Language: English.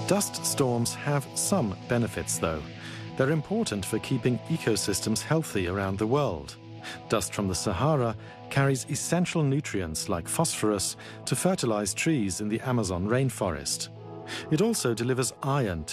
Dust storms have some benefits, though. They're important for keeping ecosystems healthy around the world. Dust from the Sahara carries essential nutrients like phosphorus to fertilize trees in the Amazon rainforest. It also delivers iron